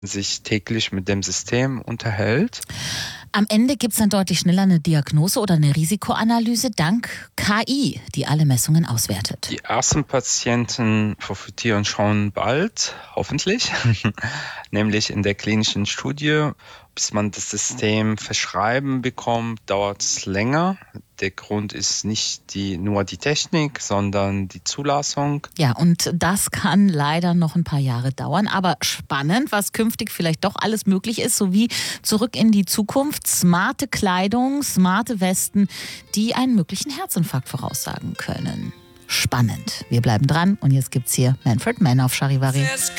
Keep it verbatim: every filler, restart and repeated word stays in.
sich täglich mit dem System unterhält. Am Ende gibt es dann deutlich schneller eine Diagnose oder eine Risikoanalyse dank K I, die alle Messungen auswertet. Die ersten Patienten profitieren schon bald, hoffentlich, nämlich in der klinischen Studie. Bis man das System verschreiben bekommt, dauert es länger. Der Grund ist nicht die, nur die Technik, sondern die Zulassung. Ja, und das kann leider noch ein paar Jahre dauern. Aber spannend, was künftig vielleicht doch alles möglich ist, sowie zurück in die Zukunft. Smarte Kleidung, smarte Westen, die einen möglichen Herzinfarkt voraussagen können. Spannend. Wir bleiben dran und jetzt gibt's hier Manfred Mann auf Charivari.